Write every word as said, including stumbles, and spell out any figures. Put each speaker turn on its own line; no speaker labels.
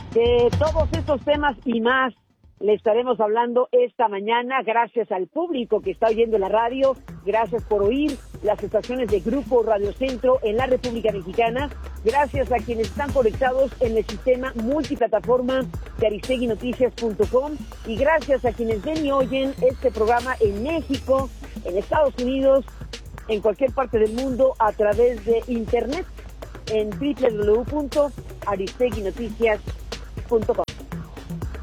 De todos estos temas y más le estaremos hablando esta mañana, gracias al público que está oyendo la radio, gracias por oír las estaciones de Grupo Radio Centro en la República Mexicana, gracias a quienes están conectados en el sistema multiplataforma de aristegui noticias punto com y gracias a quienes ven y oyen este programa en México, en Estados Unidos, en cualquier parte del mundo a través de internet en doble u doble u doble u punto aristegui noticias punto com.